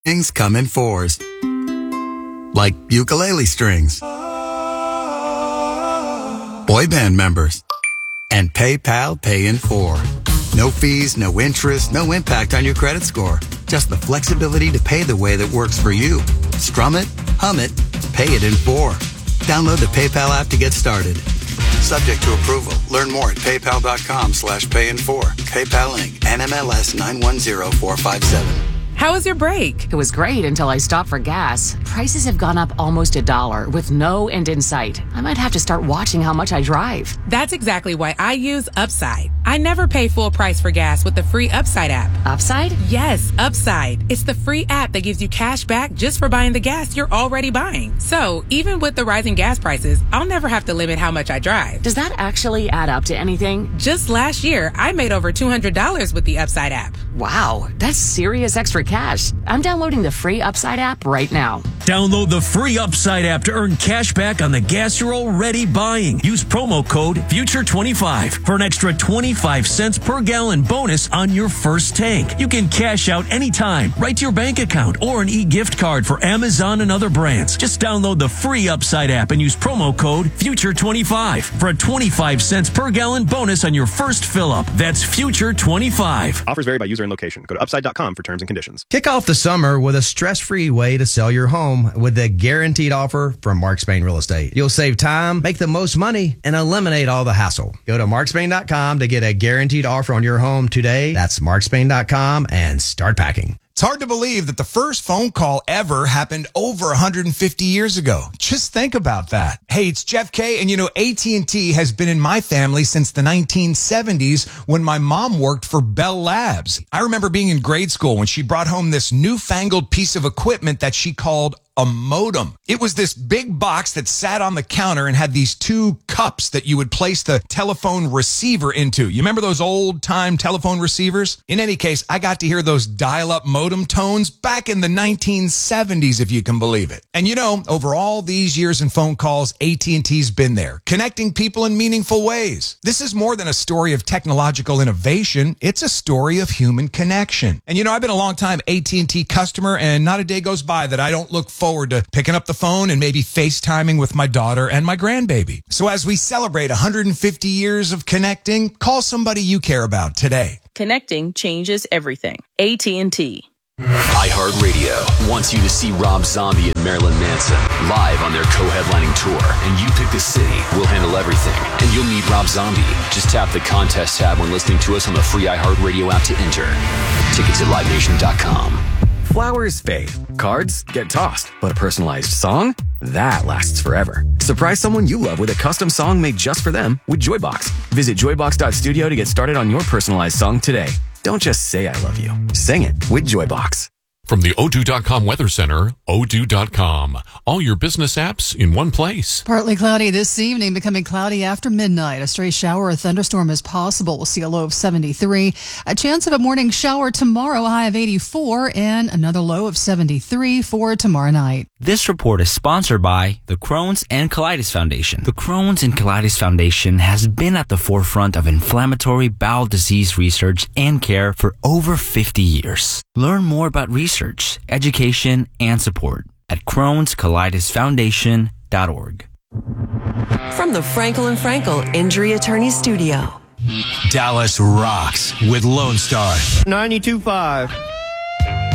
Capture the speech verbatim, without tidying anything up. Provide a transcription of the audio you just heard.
Things come in fours. Like ukulele strings. Boy band members. And PayPal Pay in four. No fees, no interest, no impact on your credit score. Just the flexibility to pay the way that works for you. Strum it, hum it, pay it in four. Download the PayPal app to get started. Subject to approval. Learn more at paypal.com slash pay in four. PayPal Incorporated. N M L S nine one zero four five seven. How was your break? It was great until I stopped for gas. Prices have gone up almost a dollar with no end in sight. I might have to start watching how much I drive. That's exactly why I use Upside. I never pay full price for gas with the free Upside app. Upside? Yes, Upside. It's the free app that gives you cash back just for buying the gas you're already buying. So even with the rising gas prices, I'll never have to limit how much I drive. Does that actually add up to anything? Just last year, I made over two hundred dollars with the Upside app. Wow, that's serious extra cash. I'm downloading the free Upside app right now. Download the free Upside app to earn cash back on the gas you're already buying. Use promo code future twenty-five for an extra twenty-five cents per gallon bonus on your first tank. You can cash out anytime, right to your bank account, or an e-gift card for Amazon and other brands. Just download the free Upside app and use promo code future twenty-five for a twenty-five cents per gallon bonus on your first fill-up. That's future twenty-five. Offers vary by user and location. Go to upside dot com for terms and conditions. Kick off the summer with a stress-free way to sell your home with the guaranteed offer from Mark Spain Real Estate. You'll save time, make the most money, and eliminate all the hassle. Go to mark spain dot com to get a guaranteed offer on your home today. That's mark spain dot com and start packing. It's hard to believe that the first phone call ever happened over one hundred fifty years ago. Just think about that. Hey, it's Jeff K, and you know, A T and T has been in my family since the nineteen seventies when my mom worked for Bell Labs. I remember being in grade school when she brought home this newfangled piece of equipment that she called a modem. It was this big box that sat on the counter and had these two cups that you would place the telephone receiver into. You remember those old-time telephone receivers? In any case, I got to hear those dial-up modem tones back in the nineteen seventies, if you can believe it. And you know, over all these years in phone calls, A T and T's been there, connecting people in meaningful ways. This is more than a story of technological innovation. It's a story of human connection. And you know, I've been a long-time A T and T customer, and not a day goes by that I don't look forward forward to picking up the phone and maybe FaceTiming with my daughter and my grandbaby. So as we celebrate one hundred fifty years of connecting, call somebody you care about today. Connecting changes everything. A T and T. iHeartRadio wants you to see Rob Zombie and Marilyn Manson live on their co-headlining tour, and you pick the city. We'll handle everything, and you'll meet Rob Zombie. Just tap the contest tab when listening to us on the free iHeartRadio app to enter. Tickets at live nation dot com. Flowers fade, cards get tossed, but a personalized song? That lasts forever. Surprise someone you love with a custom song made just for them with Joybox. Visit joybox dot studio to get started on your personalized song today. Don't just say I love you. Sing it with Joybox. From the O two dot com Weather Center, O two dot com. All your business apps in one place. Partly cloudy this evening, becoming cloudy after midnight. A stray shower or thunderstorm is possible. We'll see a low of seventy-three. A chance of a morning shower tomorrow, a high of eighty-four, and another low of seventy-three for tomorrow night. This report is sponsored by the Crohn's and Colitis Foundation. The Crohn's and Colitis Foundation has been at the forefront of inflammatory bowel disease research and care for over fifty years. Learn more about research, education, and support at crohns colitis foundation dot org. From the Frankel and Frankel Injury Attorney Studio. Dallas rocks with Lone Star. ninety-two point five.